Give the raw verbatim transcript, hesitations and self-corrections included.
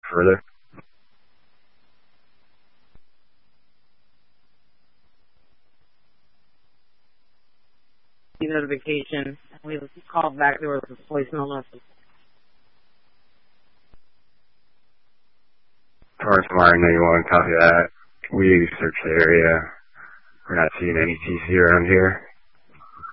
further. Notification. We called back. There was a voicemail message. Taurus Martin eighty-one, copy that. We searched the area. We're not seeing any T C around here.